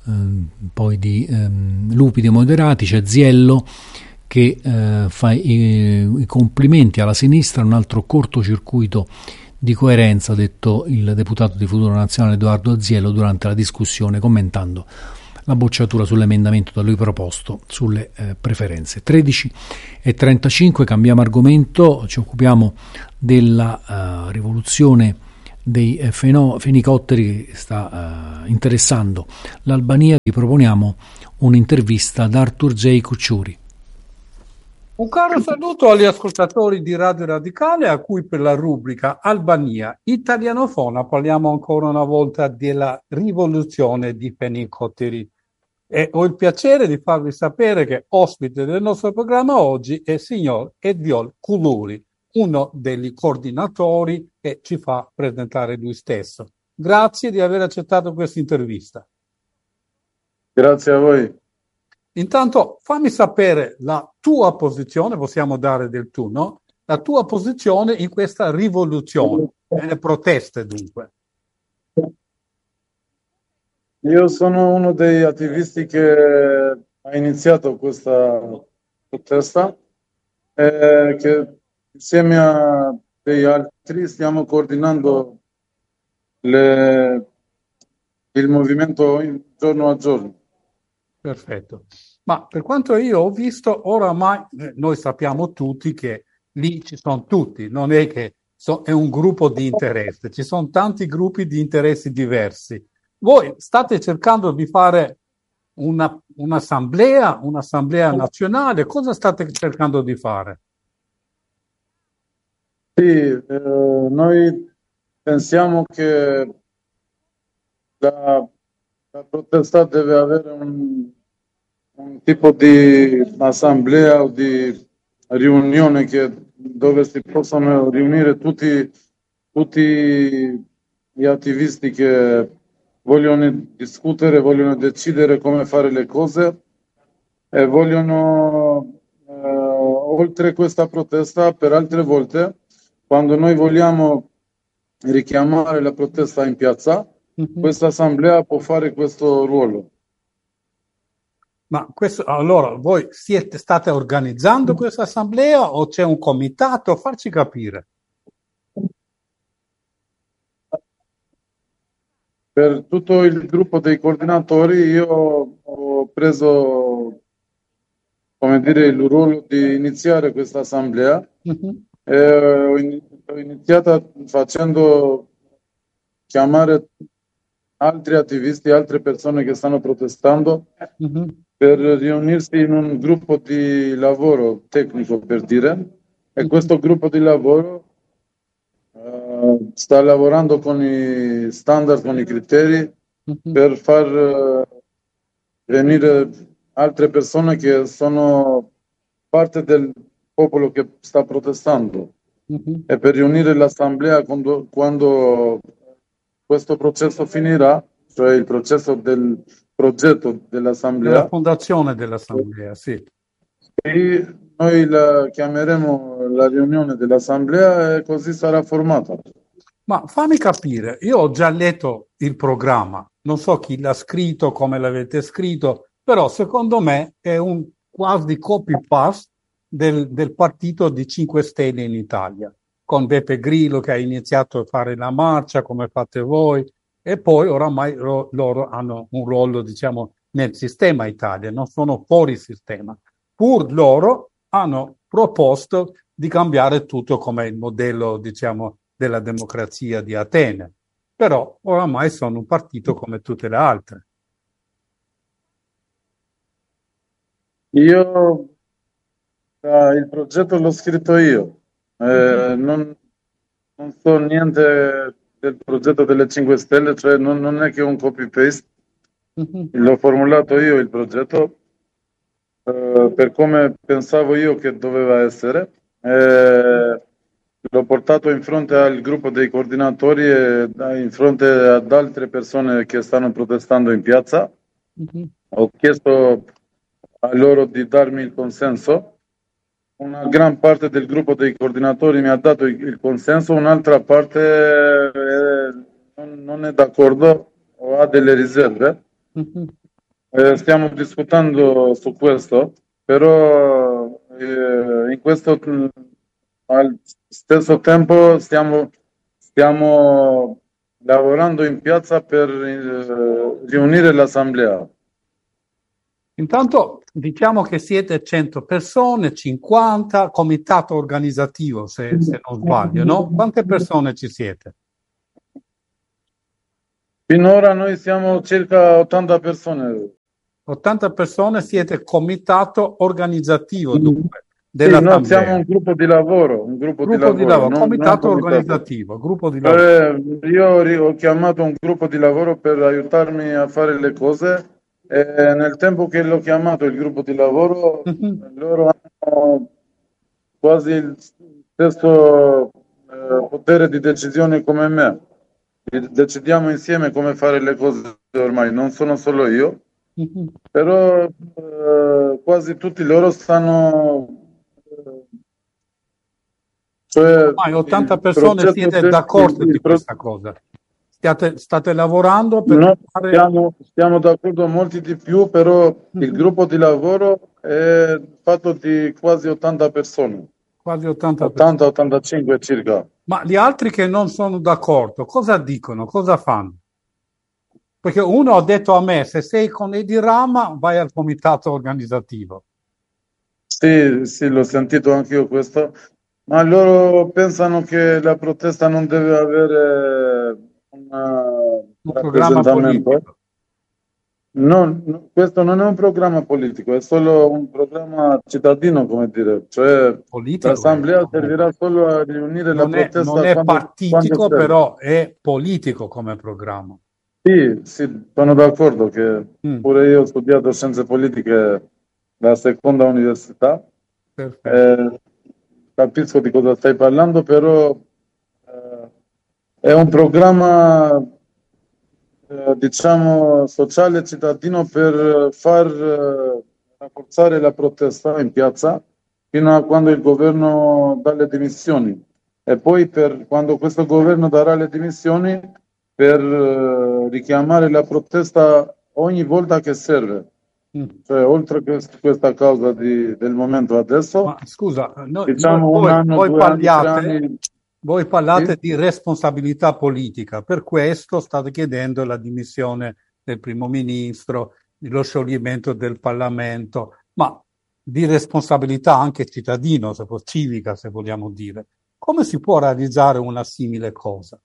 poi di ehm, Lupi dei Moderati, c'è Ziello che eh, fa i, i complimenti alla sinistra, un altro cortocircuito di coerenza, ha detto il deputato di Futuro Nazionale Edoardo Aziello durante la discussione, commentando la bocciatura sull'emendamento da lui proposto sulle eh, preferenze. tredici e trentacinque, cambiamo argomento, ci occupiamo della uh, rivoluzione dei eh, feno- fenicotteri che sta uh, interessando l'Albania. Vi proponiamo un'intervista ad Arthur J. Cucciuri. Un caro saluto agli ascoltatori di Radio Radicale, a cui per la rubrica Albania italianofona parliamo ancora una volta della rivoluzione di fenicotteri. E ho il piacere di farvi sapere che ospite del nostro programma oggi è il signor Edviol Kuluri, uno degli coordinatori che ci fa presentare lui stesso. Grazie di aver accettato questa intervista. Grazie a voi. Intanto fammi sapere la tua posizione, possiamo dare del tu, no? La tua posizione in questa rivoluzione, nelle proteste dunque. Io sono uno degli attivisti che ha iniziato questa protesta e che insieme a degli altri stiamo coordinando le, il movimento giorno a giorno. Perfetto. Ma per quanto io ho visto, oramai eh, noi sappiamo tutti che lì ci sono tutti, non è che so, è un gruppo di interesse, ci sono tanti gruppi di interessi diversi. Voi state cercando di fare una, un'assemblea, un'assemblea nazionale, cosa state cercando di fare? Sì, eh, noi pensiamo che la, la protesta deve avere un un tipo di assemblea o di riunione che, dove si possono riunire tutti, tutti gli attivisti che vogliono discutere, vogliono decidere come fare le cose e vogliono, eh, oltre questa protesta, per altre volte, quando noi vogliamo richiamare la protesta in piazza, mm-hmm. questa assemblea può fare questo ruolo. Ma questo, allora, voi siete, state organizzando questa assemblea o c'è un comitato? Farci capire. Per tutto il gruppo dei coordinatori io ho preso, come dire, il ruolo di iniziare questa assemblea. Mm-hmm. E ho, in, ho iniziato facendo chiamare altri attivisti, altre persone che stanno protestando. Mm-hmm. per riunirsi in un gruppo di lavoro tecnico, per dire, e questo gruppo di lavoro uh, sta lavorando con i standard, con i criteri, mm-hmm. per far uh, venire altre persone che sono parte del popolo che sta protestando, mm-hmm. e per riunire l'assemblea quando, quando questo processo finirà, cioè il processo del progetto dell'assemblea, la fondazione dell'assemblea, sì. E noi la chiameremo la riunione dell'assemblea e così sarà formata. Ma fammi capire, io ho già letto il programma, non so chi l'ha scritto, come l'avete scritto, però secondo me è un quasi copy-paste del, del partito di cinque Stelle in Italia, con Beppe Grillo che ha iniziato a fare la marcia come fate voi, e poi oramai ro- loro hanno un ruolo, diciamo, nel sistema Italia, non sono fuori sistema. Pur loro hanno proposto di cambiare tutto come il modello, diciamo, della democrazia di Atene. Però oramai sono un partito come tutte le altre. Io eh, il progetto l'ho scritto io, eh, non, non so niente del progetto delle cinque Stelle, cioè non, non è che un copy-paste, mm-hmm. l'ho formulato io il progetto eh, per come pensavo io che doveva essere, eh, l'ho portato in fronte al gruppo dei coordinatori e in fronte ad altre persone che stanno protestando in piazza, mm-hmm. ho chiesto a loro di darmi il consenso. Una gran parte del gruppo dei coordinatori mi ha dato il, il consenso, un'altra parte eh, non, non è d'accordo o ha delle riserve. Mm-hmm. eh, stiamo discutendo su questo, però eh, in questo, al stesso tempo stiamo, stiamo lavorando in piazza per eh, riunire l'assemblea. Intanto diciamo che siete cento persone, cinquanta, comitato organizzativo se, se non sbaglio, no? Quante persone ci siete? Finora noi siamo circa ottanta persone. ottanta persone, siete comitato organizzativo dunque Sì, dell'assemblea. noi siamo un gruppo di lavoro, un gruppo, Gruppo di di lavoro, lavoro, non- comitato non comitato. organizzativo, gruppo di lavoro. Eh, io ri- ho chiamato un gruppo di lavoro per aiutarmi a fare le cose e nel tempo che l'ho chiamato il gruppo di lavoro, loro hanno quasi il stesso eh, potere di decisione come me. E decidiamo insieme come fare le cose ormai, non sono solo io, però eh, quasi tutti loro stanno... eh, cioè, Ormai ottanta il persone progetto siete del- d'accordo il di pro- questa cosa. State, state lavorando per No, fare... stiamo, stiamo d'accordo molti di più, però il gruppo di lavoro è fatto di quasi ottanta persone, quasi ottanta persone. ottanta ottantacinque circa. Ma gli altri che non sono d'accordo, cosa dicono? Cosa fanno? Perché uno ha detto a me, se sei con Edi Rama, vai al comitato organizzativo. Sì, sì, l'ho sentito anch'io questo, ma loro pensano che la protesta non deve avere una- un programma rappresentamento. No, no, questo non è un programma politico, è solo un programma cittadino, come dire, cioè Politico, l'assemblea eh. servirà solo a riunire la Non è, protesta non è quando, partitico, quando serve. però è politico come programma. Sì, sì, sono d'accordo che Mm. pure io ho studiato scienze politiche la seconda università. Perfetto. Eh, capisco di cosa stai parlando, però eh, è un programma eh, diciamo sociale cittadino per far eh, rafforzare la protesta in piazza fino a quando il governo dà le dimissioni e poi per quando questo governo darà le dimissioni per eh, richiamare la protesta ogni volta che serve. Mm. Cioè, oltre che questa causa di- del momento adesso, Ma scusa, no- diciamo no- un voi, anno, voi due anni, tre parliate, anni. voi parlate Sì? di responsabilità politica, per questo state chiedendo la dimissione del primo ministro, lo scioglimento del Parlamento, ma di responsabilità anche cittadino, se vo- civica, se vogliamo dire. Come si può realizzare una simile cosa?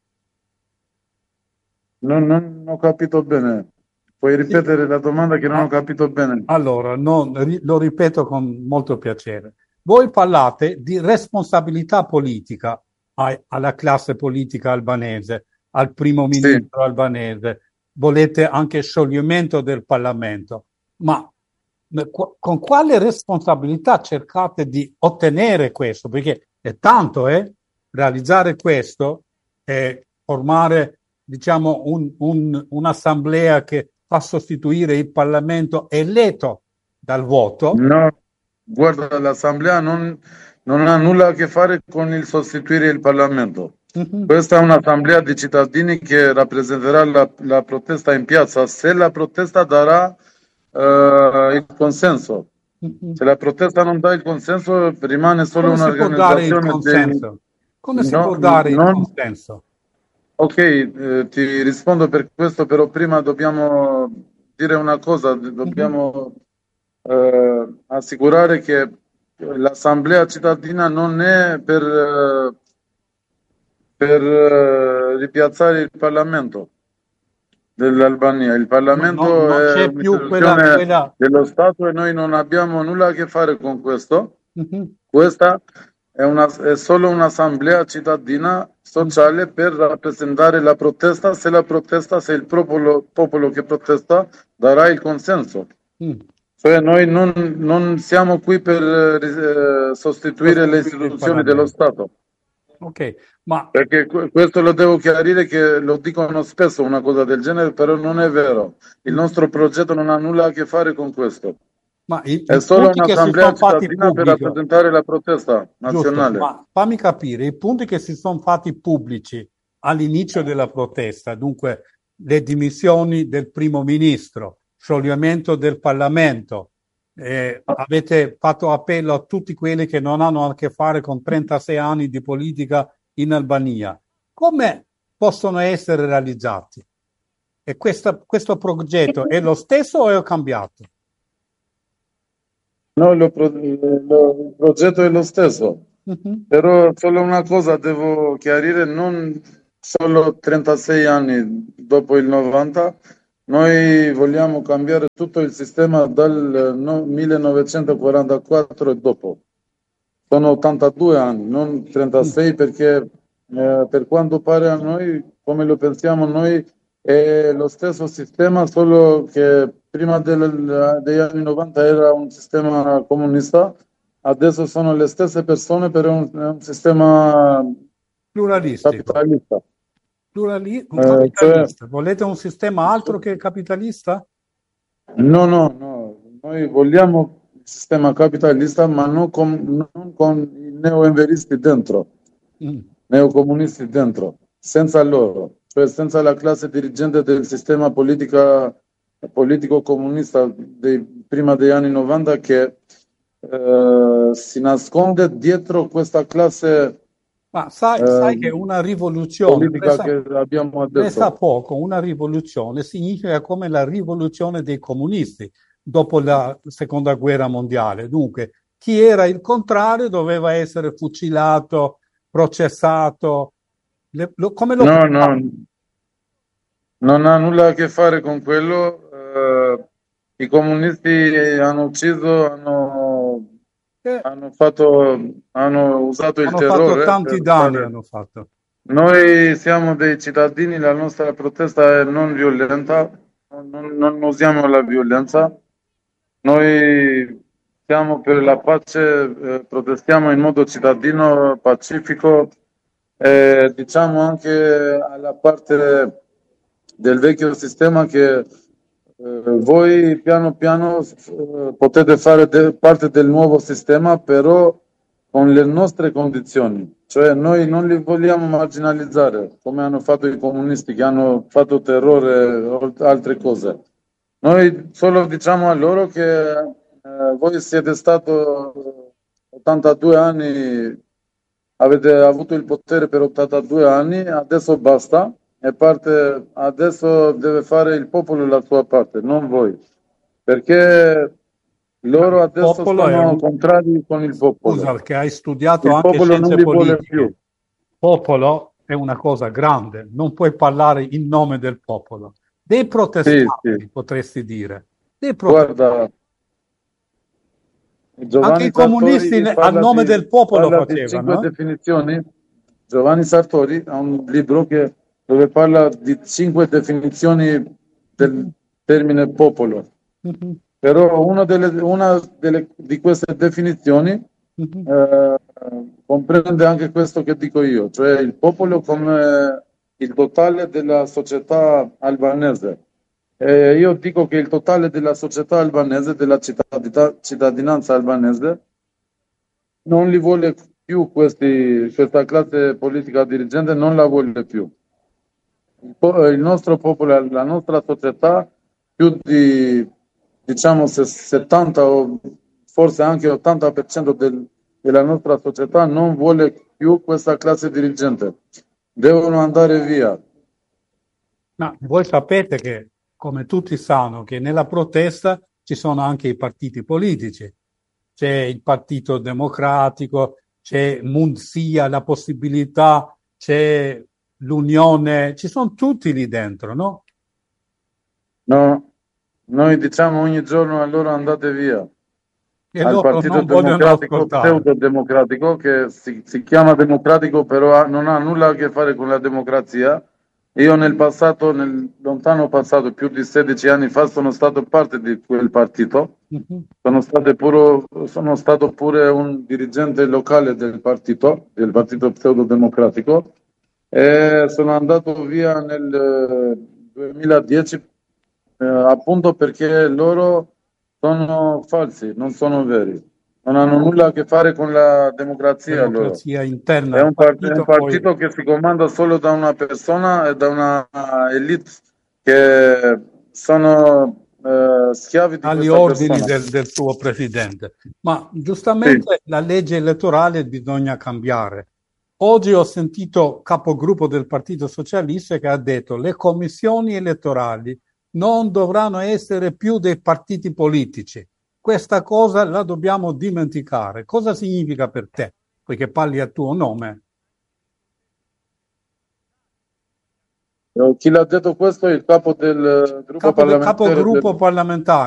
Non, non ho capito bene. Puoi ripetere la domanda che non ho capito bene? Allora, no, ri- lo ripeto con molto piacere. Voi parlate di responsabilità politica ai- alla classe politica albanese, al primo ministro albanese, volete anche scioglimento del Parlamento, ma ne- qu- con quale responsabilità cercate di ottenere questo? Perché è tanto, eh? Realizzare questo e formare, diciamo, un- un- un'assemblea che fa sostituire il Parlamento eletto dal voto. No, guarda, l'Assemblea non, non ha nulla a che fare con il sostituire il Parlamento. Questa è un'assemblea di cittadini che rappresenterà la, la protesta in piazza se la protesta darà eh, il consenso. Se la protesta non dà il consenso, rimane solo Come si può dare il un'organizzazione consenso? dei- Come si No, può dare il non- consenso? Ok, eh, ti rispondo per questo, però prima dobbiamo dire una cosa, dobbiamo eh, assicurare che l'assemblea cittadina non è per, eh, per eh, ripiazzare il Parlamento dell'Albania. Il Parlamento No, non è c'è più un'istituzione quella- quella- dello Stato e noi non abbiamo nulla a che fare con questo. Mhm. Questa è, una, è solo un'assemblea cittadina sociale per rappresentare la protesta se la protesta, se il popolo, popolo che protesta darà il consenso. Mm. Cioè noi non, non siamo qui per eh, sostituire le istituzioni dello Stato. Ok, ma Perché que- questo lo devo chiarire che lo dicono spesso una cosa del genere, però non è vero. Il nostro progetto non ha nulla a che fare con questo. Ma i, È i solo punti che si un'assemblea sono fatti cittadina per pubblici, rappresentare la protesta giusto, nazionale. ma fammi capire, i punti che si sono fatti pubblici all'inizio della protesta, dunque le dimissioni del primo ministro, scioglimento del Parlamento, eh, avete fatto appello a tutti quelli che non hanno a che fare con trentasei anni di politica in Albania. Come possono essere realizzati? E questa, questo progetto è lo stesso o è cambiato? No, lo pro- lo- il progetto è lo stesso, Mhm. però solo una cosa devo chiarire, non solo trentasei anni dopo il novanta, noi vogliamo cambiare tutto il sistema dal no- millenovecentoquarantaquattro e dopo. Sono ottantadue anni, non trentasei, perché eh, per quanto pare a noi, come lo pensiamo noi, è lo stesso sistema, solo che prima del- degli anni novanta era un sistema comunista, adesso sono le stesse persone, però è un, è un sistema Pluralistico. capitalista. Plurali- un Eh, cioè, capitalista. Volete un sistema altro che capitalista? no, no, no, noi vogliamo il sistema capitalista, ma non con, non con i neoenveristi dentro, Mm. neocomunisti dentro, senza loro, cioè senza la classe dirigente del sistema politica, politico comunista dei, prima degli anni novanta, che eh, si nasconde dietro questa classe Ma sai, eh, sai che una rivoluzione, politica presa, che abbiamo presa adesso. poco, una rivoluzione significa come la rivoluzione dei comunisti dopo la seconda guerra mondiale. Dunque, chi era il contrario doveva essere fucilato, processato. Le- lo- come lo No, facciamo? no, non ha nulla a che fare con quello. eh, I comunisti hanno ucciso, hanno, Eh, hanno fatto, hanno usato il hanno fatto terrore tanti per danni, fare. hanno fatto. Noi siamo dei cittadini, la nostra protesta è non violenta, non, non usiamo la violenza. Noi siamo per la pace, eh, protestiamo in modo cittadino, pacifico, e diciamo anche alla parte del vecchio sistema che eh, voi piano piano eh, potete fare de- parte del nuovo sistema, però con le nostre condizioni. Cioè noi non li vogliamo marginalizzare, come hanno fatto i comunisti che hanno fatto terrore o altre cose. Noi solo diciamo a loro che eh, voi siete stato ottantadue anni, avete avuto il potere per ottantadue anni, adesso basta, e parte, adesso deve fare il popolo la sua parte, non voi. Perché loro adesso Popolo è sono un- contrari con il popolo. Scusa, che hai studiato Il anche popolo non scienze li vuole politiche. più. Popolo è una cosa grande, non puoi parlare in nome del popolo. Dei protestanti, Sì, sì. potresti dire. Dei protestanti. Guarda, Giovanni Anche i comunisti Sartori ne- a parla nome di- del popolo parla di facevano. cinque eh? definizioni. Giovanni Sartori ha un libro che, dove parla di cinque definizioni del termine popolo. Mhm. Però una delle, una delle- di queste definizioni Mhm. eh, comprende anche questo che dico io, cioè il popolo come il totale della società albanese. E io dico che il totale della società albanese, della cittadina- cittadinanza albanese, non li vuole più questi, questa classe politica dirigente, non la vuole più. Il, po- il nostro popolo, la nostra società, più di diciamo se- settanta o forse anche ottanta per cento del- della nostra società non vuole più questa classe dirigente. Devono andare via. Ma voi sapete che, come tutti sanno, che nella protesta ci sono anche i partiti politici. C'è il Partito Democratico, c'è Munsia, la possibilità, c'è l'Unione, ci sono tutti lì dentro, no? No, noi diciamo ogni giorno a loro andate via. E Al loro Partito non vogliono Democratico, ascoltare. pseudo-democratico, che si, si chiama democratico, però ha- non ha nulla a che fare con la democrazia. Io nel passato, nel lontano passato, più di sedici anni fa, sono stato parte di quel partito. Mhm. Sono stato pure, sono stato pure un dirigente locale del partito, del partito pseudo-democratico, e sono andato via nel eh, duemiladieci eh, appunto perché loro sono falsi, non sono veri, non hanno nulla a che fare con la democrazia. loro. Democrazia interna È al un, part- è partito, un poi partito che si comanda solo da una persona e da una elite che sono eh, schiavi di agli questa ordini persona. del, del suo presidente. Ma giustamente la legge elettorale bisogna cambiare. Oggi ho sentito capogruppo del Partito Socialista che ha detto che le commissioni elettorali non dovranno essere più dei partiti politici. Questa cosa la dobbiamo dimenticare. Cosa significa per te? Perché parli a tuo nome. Chi l'ha detto questo è il capo del gruppo Capo del parlamentare capogruppo del- parlamentare.